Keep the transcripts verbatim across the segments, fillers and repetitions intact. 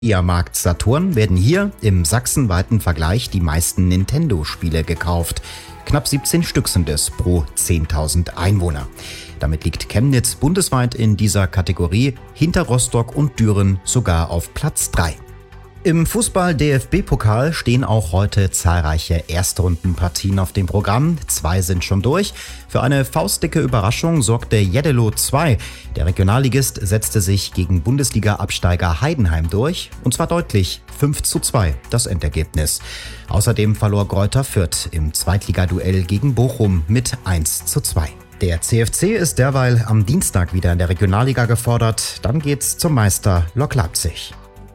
Mediamarkt Saturn werden hier im sachsenweiten Vergleich die meisten Nintendo-Spiele gekauft. Knapp siebzehn Stück sind es pro zehntausend Einwohner. Damit liegt Chemnitz bundesweit in dieser Kategorie hinter Rostock und Düren sogar auf Platz drei. Im Fußball-D F B-Pokal stehen auch heute zahlreiche Erstrundenpartien auf dem Programm. Zwei sind schon durch. Für eine faustdicke Überraschung sorgte Jeddelo zwei. Der Regionalligist setzte sich gegen Bundesliga-Absteiger Heidenheim durch. Und zwar deutlich, fünf zu zwei das Endergebnis. Außerdem verlor Greuther Fürth im Zweitligaduell gegen Bochum mit eins zu zwei. Der C F C ist derweil am Dienstag wieder in der Regionalliga gefordert. Dann geht's zum Meister Lok Leipzig.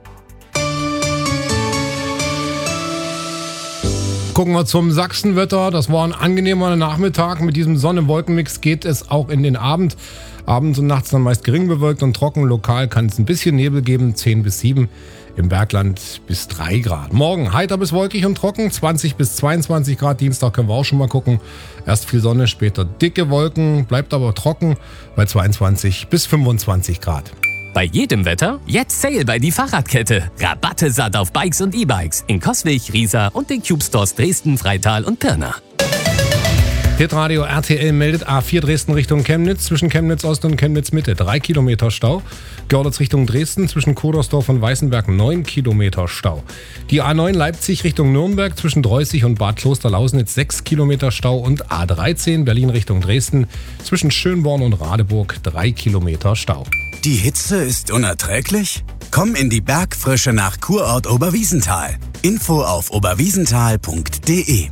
Gucken wir zum Sachsenwetter. Das war ein angenehmer Nachmittag. Mit diesem Sonne-Wolken-Mix geht es auch in den Abend. Abends und nachts dann meist gering bewölkt und trocken. Lokal kann es ein bisschen Nebel geben, zehn bis sieben. Im Bergland bis drei Grad. Morgen heiter bis wolkig und trocken, zwanzig bis zweiundzwanzig Grad. Dienstag können wir auch schon mal gucken. Erst viel Sonne, später dicke Wolken, bleibt aber trocken bei zweiundzwanzig bis fünfundzwanzig Grad. Bei jedem Wetter jetzt Sale bei die Fahrradkette. Rabatte satt auf Bikes und E-Bikes in Coswig, Riesa und den Cube Stores Dresden, Freital und Pirna. Hitradio R T L meldet A vier Dresden Richtung Chemnitz, zwischen Chemnitz Ost und Chemnitz Mitte drei Kilometer Stau. Görlitz Richtung Dresden, zwischen Kodersdorf und Weißenberg neun Kilometer Stau. Die A neun Leipzig Richtung Nürnberg, zwischen Dreußig und Bad Klosterlausnitz sechs Kilometer Stau. Und A dreizehn Berlin Richtung Dresden, zwischen Schönborn und Radeburg drei Kilometer Stau. Die Hitze ist unerträglich? Komm in die Bergfrische nach Kurort Oberwiesenthal. Info auf oberwiesenthal punkt de.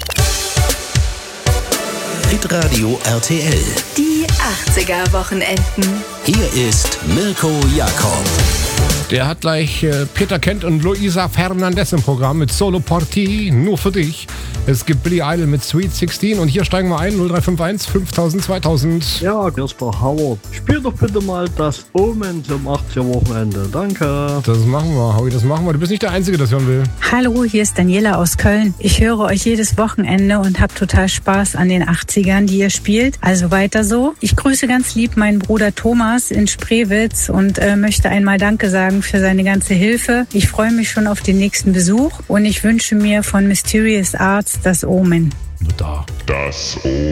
Hitradio R T L. Die achtziger-Wochenenden. Hier ist Mirko Jakob. Der hat gleich äh, Peter Kent und Luisa Fernandez im Programm mit Solo Party, nur für dich. Es gibt Billy Idol mit Sweet sechzehn und hier steigen wir ein, null drei fünf eins fünftausend zweitausend. Ja, hier ist der Howard. Spiel doch bitte mal das Omen zum achtziger-Wochenende. Danke. Das machen wir, Howie, das machen wir. Du bist nicht der Einzige, der das hören will. Hallo, hier ist Daniela aus Köln. Ich höre euch jedes Wochenende und habe total Spaß an den achtzigern, die ihr spielt. Also weiter so. Ich grüße ganz lieb meinen Bruder Thomas in Spreewitz und äh, möchte einmal Danke sagen für seine ganze Hilfe. Ich freue mich schon auf den nächsten Besuch und ich wünsche mir von Mysterious Arts das Omen. Da. Das Omen.